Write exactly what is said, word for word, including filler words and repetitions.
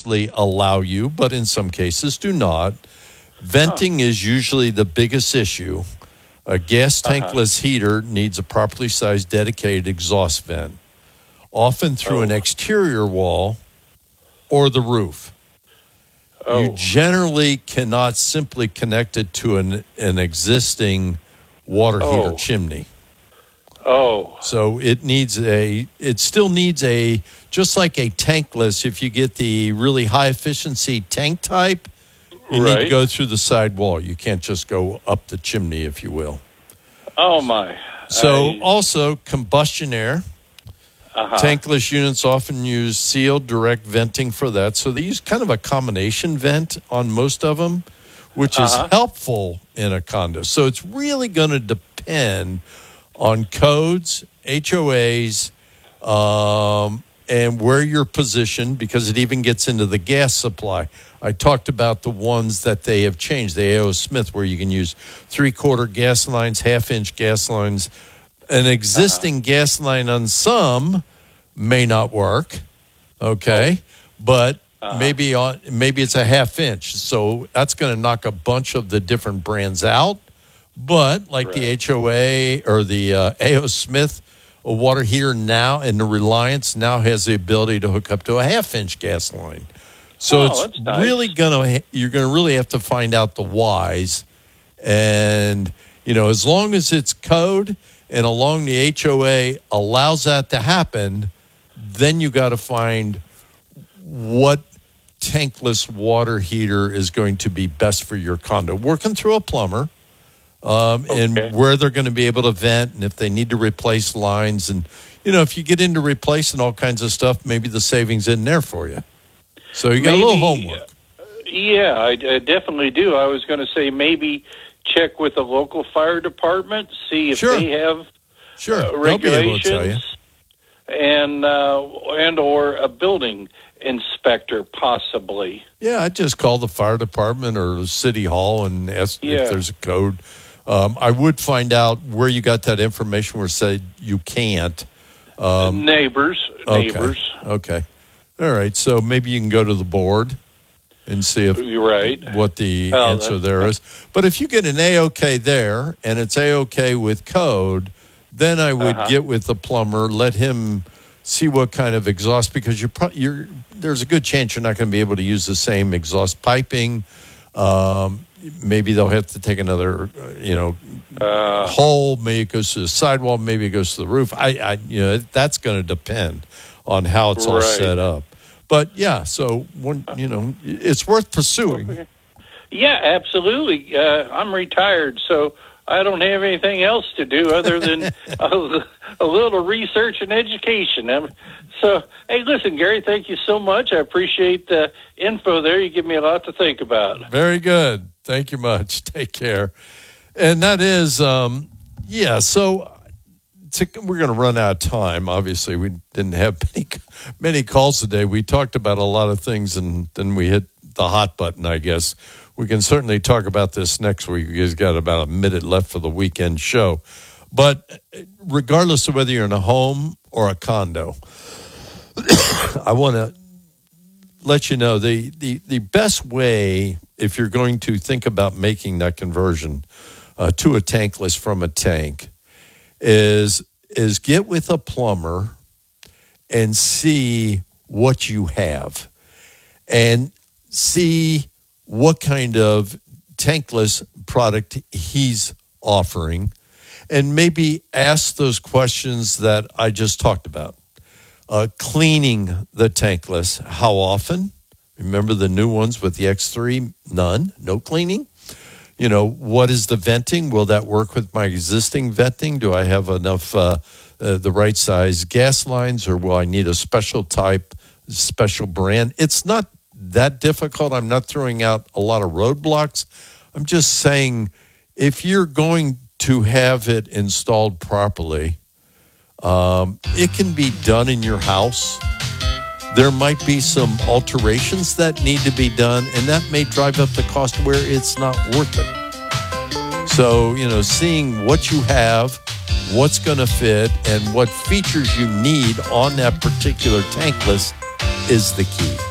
mostly allow you, but in some cases do not. Venting is usually the biggest issue. A gas tankless uh-huh. heater needs a properly sized dedicated exhaust vent, often through oh. an exterior wall or the roof. Oh. You generally cannot simply connect it to an, an existing water oh. heater chimney. Oh. So it needs a, it still needs a, just like a tankless, if you get the really high efficiency tank type, you right. need to go through the side wall. You can't just go up the chimney, if you will. Oh, my. So I... also combustion air. Uh-huh. Tankless units often use sealed direct venting for that. So they use kind of a combination vent on most of them, which uh-huh. is helpful in a condo. So it's really going to depend on codes, H O As, um, and where you're positioned, because it even gets into the gas supply. I talked about the ones that they have changed, the A O Smith, where you can use three-quarter gas lines, half-inch gas lines. An existing uh-huh. gas line on some may not work, okay, but uh-huh. maybe on maybe it's a half inch, so that's going to knock a bunch of the different brands out. But like right. the H O A or the uh, A O Smith, a water heater now, and the Reliance now has the ability to hook up to a half inch gas line. So oh, it's nice. really gonna you're gonna really have to find out the whys, and you know as long as it's code. And along the H O A allows that to happen, then you got to find what tankless water heater is going to be best for your condo. Working through a plumber, um, okay. and where they're going to be able to vent, and if they need to replace lines. And, you know, if you get into replacing all kinds of stuff, maybe the savings in there for you. So you got maybe, a little homework. Yeah, I, I definitely do. I was going to say maybe check with the local fire department, see if sure. they have sure. uh, regulations, and uh, and or a building inspector possibly. Yeah, I'd just call the fire department or the city hall and ask yeah. if there's a code. Um, I would find out where you got that information where it said you can't. Um, neighbors, neighbors. Okay. okay. All right, so maybe you can go to the board and see if right. what the well, answer there is. But if you get an A-OK there and it's A-OK with code, then I would uh-huh. get with the plumber, let him see what kind of exhaust, because you're, pro- you're there's a good chance you're not going to be able to use the same exhaust piping. Um, maybe they'll have to take another, you know, uh, hole. Maybe it goes to the sidewall. Maybe it goes to the roof. I, I you know, that's going to depend on how it's all right. set up. But, yeah, so, one, you know, it's worth pursuing. Yeah, absolutely. Uh, I'm retired, so I don't have anything else to do other than a, a little research and education. Um, so, hey, listen, Gary, thank you so much. I appreciate the info there. You give me a lot to think about. Very good. Thank you much. Take care. And that is, um, yeah, so... To, we're going to run out of time. Obviously, we didn't have many, many calls today. We talked about a lot of things, and then we hit the hot button, I guess. We can certainly talk about this next week. We've got about a minute left for the weekend show. But regardless of whether you're in a home or a condo, I want to let you know the, the, the best way, if you're going to think about making that conversion uh, to a tankless from a tank, is is get with a plumber and see what you have and see what kind of tankless product he's offering, and maybe ask those questions that I just talked about. Uh, cleaning the tankless, how often? Remember the new ones with the X three? None, no cleaning. You know, what is the venting? Will that work with my existing venting? Do I have enough, uh, uh, the right size gas lines, or will I need a special type, special brand? It's not that difficult. I'm not throwing out a lot of roadblocks. I'm just saying, if you're going to have it installed properly, um, it can be done in your house. There might be some alterations that need to be done, and that may drive up the cost where it's not worth it. So, you know, seeing what you have, what's going to fit, and what features you need on that particular tankless is the key.